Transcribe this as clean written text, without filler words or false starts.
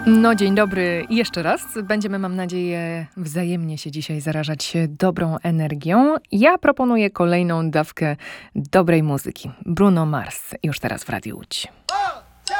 No dzień dobry jeszcze raz. Będziemy, mam nadzieję, wzajemnie się dzisiaj zarażać dobrą energią. Ja proponuję kolejną dawkę dobrej muzyki. Bruno Mars już teraz w Radiu Łódź.